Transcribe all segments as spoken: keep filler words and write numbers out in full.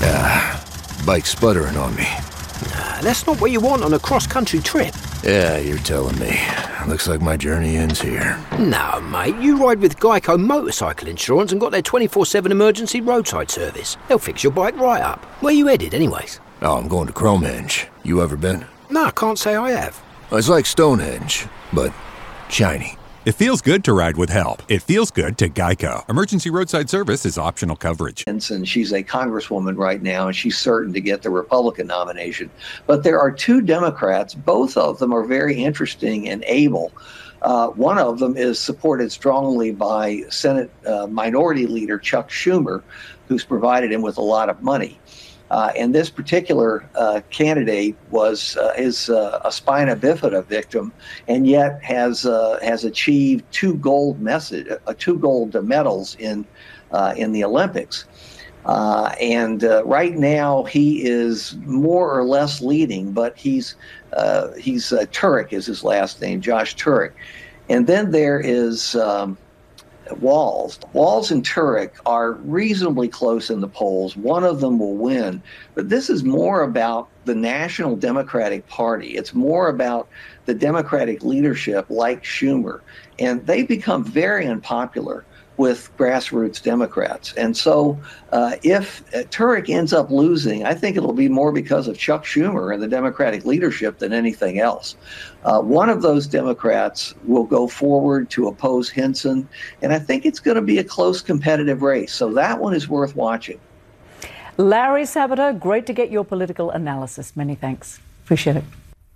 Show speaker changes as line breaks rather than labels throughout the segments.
Ah, bike's sputtering on me.
Nah, that's not what you want on a cross-country trip.
Yeah, you're telling me. Looks like my journey ends here.
No, mate, you ride with Geico Motorcycle Insurance and got their twenty-four seven emergency roadside service. They'll fix your bike right up. Where you headed, anyways?
Oh, I'm going to Cromhenge. You ever been?
No, I can't say I have.
It's like Stonehenge, but shiny.
It feels good to ride with help. It feels good to Geico. Emergency roadside service is optional coverage.
And she's a congresswoman right now, and she's certain to get the Republican nomination. But there are two Democrats. Both of them are very interesting and able. Uh, one of them is supported strongly by Senate uh, Minority Leader Chuck Schumer, who's provided him with a lot of money. Uh, and this particular uh, candidate was uh, is uh, a spina bifida victim, and yet has uh, has achieved two gold message, uh, two gold medals in uh, in the Olympics. Uh, and uh, right now he is more or less leading, but he's uh, he's uh, Turek is his last name, Josh Turek. And then there is Um, Walz. Walz and Turek are reasonably close in the polls. One of them will win. But this is more about the National Democratic Party. It's more about the Democratic leadership like Schumer. And they become very unpopular with grassroots Democrats. And so uh, if uh, Turek ends up losing, I think it'll be more because of Chuck Schumer and the Democratic leadership than anything else. Uh, one of those Democrats will go forward to oppose Hinson, and I think it's going to be a close competitive race. So that one is worth watching.
Larry Sabater, great to get your political analysis. Many thanks. Appreciate it.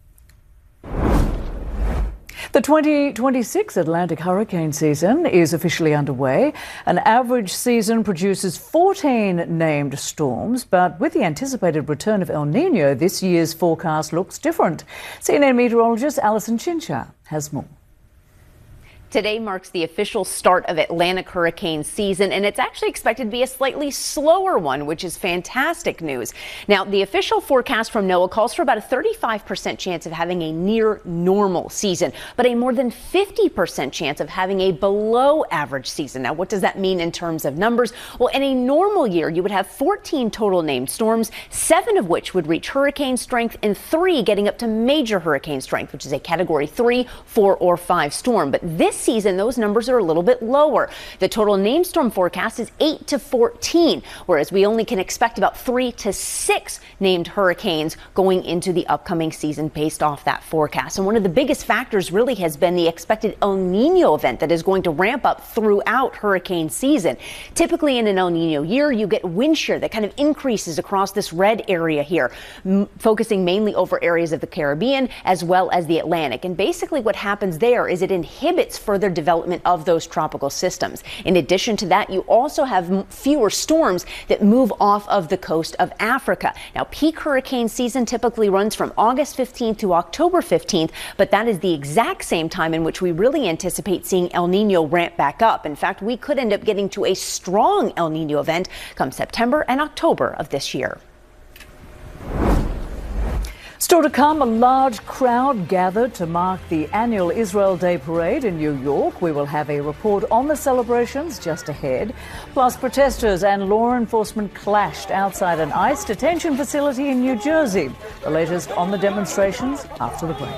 The twenty twenty-six Atlantic hurricane season is officially underway. An average season produces fourteen named storms, but with the anticipated return of El Niño, this year's forecast looks different. C N N meteorologist Alison Chinchar has more.
Today marks the official start of Atlantic hurricane season, and it's actually expected to be a slightly slower one, which is fantastic news. Now, the official forecast from NOAA calls for about a thirty-five percent chance of having a near normal season, but a more than fifty percent chance of having a below average season. Now, what does that mean in terms of numbers? Well, in a normal year, you would have fourteen total named storms, seven of which would reach hurricane strength, and three getting up to major hurricane strength, which is a category three, four, or five storm. But this season, those numbers are a little bit lower. The total named storm forecast is eight to fourteen, whereas we only can expect about three to six named hurricanes going into the upcoming season based off that forecast. And one of the biggest factors really has been the expected El Niño event that is going to ramp up throughout hurricane season. Typically in an El Niño year, you get wind shear that kind of increases across this red area here, m- focusing mainly over areas of the Caribbean as well as the Atlantic. And basically what happens there is it inhibits further development of those tropical systems. In addition to that, you also have m- fewer storms that move off of the coast of Africa. Now, peak hurricane season typically runs from August fifteenth to October fifteenth, but that is the exact same time in which we really anticipate seeing El Niño ramp back up. In fact, we could end up getting to a strong El Niño event come September and October of this year.
Still to come, a large crowd gathered to mark the annual Israel Day Parade in New York. We will have a report on the celebrations just ahead. Plus, protesters and law enforcement clashed outside an ICE detention facility in New Jersey. The latest on the demonstrations after the break.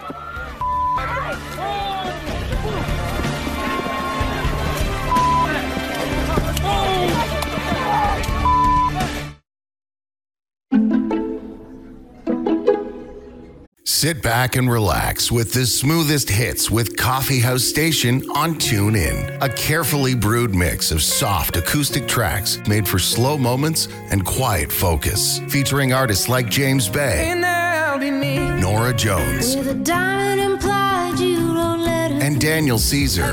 Sit back and relax with the smoothest hits with Coffee House Station on TuneIn. A carefully brewed mix of soft acoustic tracks made for slow moments and quiet focus. Featuring artists like James Bay, Nora Jones, and Daniel Caesar.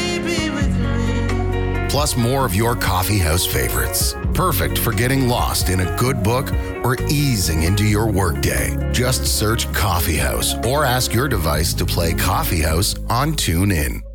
Plus more of your coffee house favorites. Perfect for getting lost in a good book or easing into your workday. Just search Coffee House or ask your device to play Coffee House on TuneIn.